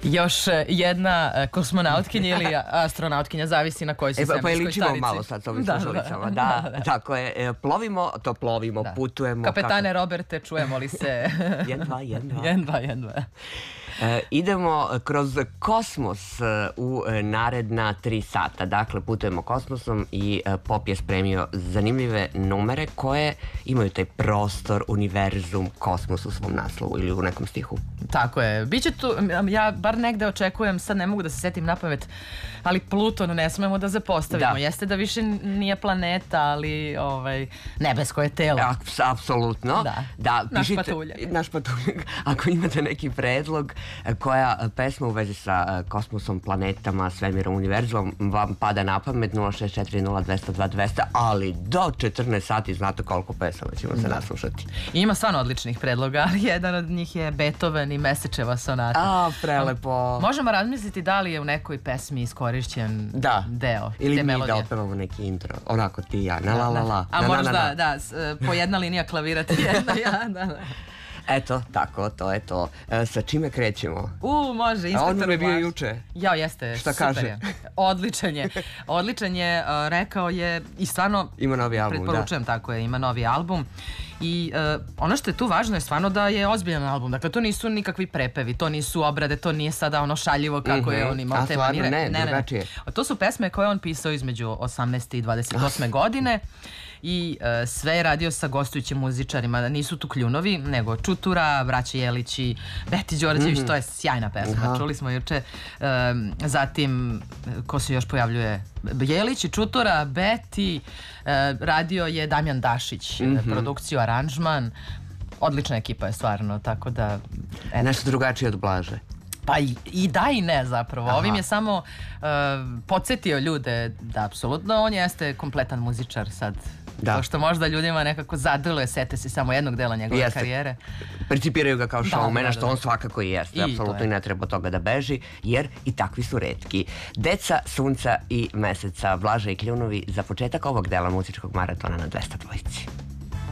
Još jedna kosmonautkinja ili astronautkinja, zavisi na kojoj se svemirskoj stanici. Pa ličimo malo sad s ovim slušalicama. Da, tako je. Plovimo, putujemo. Kapetane Roberte, čujemo li se? Jen dva. Idemo kroz kosmos u naredna 3 sata. Dakle, putujemo kosmosom i Pop je spremio zanimljive numere koje imaju taj prostor, univerzum, kosmos u svom naslovu ili u nekom stihu. Tako je. Biće tu, ja bar negde očekujem, sad ne mogu da se setim napamet, ali Pluton ne smemo da zapostavimo. Jeste da više nije planeta, ali nebesko je telo. Apsolutno. Naš patuljak. Naš patuljak. Ako imate neki predlog koja pesma u vezi sa kosmosom, planetama, svemirom, univerzumom vam pada na pamet, 0640202, ali do 14 sati znate koliko pesama ćemo se naslušati. Ima stvarno odličnih predloga, ali jedan od njih je Beethoven i Mesečeva sonata. Prelepo. Možemo razmisliti da li je u nekoj pesmi iskorišćen deo te melodije. Ili mi da opevamo neki intro, onako ti i ja, na la la la. A možda, po jedna linija klavira ti jedna, ja. Eto, tako, to je to. Sa čime krećemo? Može, Inspektor On je bio juče. Jao, jeste, šta super kaže? Je. Odličan je, rekao je i stvarno ima novi album, pretporučujem, tako je, ima novi album. I ono što je tu važno je stvarno da je ozbiljan album. Dakle, to nisu nikakvi prepevi, to nisu obrade, to nije sada ono šaljivo kako je on imao te manire. Ne, drugačije. To su pesme koje on pisao između 18. i 28. godine. I sve je radio sa gostujućim muzičarima, nisu tu kljunovi, nego Čutura, braća Jelići, Beti Đorđević, to je sjajna pesma, čuli smo juče. Zatim, ko se još pojavljuje? Jelići, Čutura, Beti, radio je Damjan Dašić, produkciju, aranžman, odlična ekipa je stvarno, tako da... Nešto drugačije od Blaže. Pa i da i ne zapravo. Ovim je samo podsjetio ljude da apsolutno on jeste kompletan muzičar sad. To što možda ljudima nekako zadrle, sete se samo jednog dela njegove karijere. Percipiraju ga kao showmana, što on svakako i jeste. Apsolutno i ne treba od toga da beži, jer i takvi su retki. Deca, sunca i meseca, Blaža i kljunovi za početak ovog dela muzičkog maratona na 202.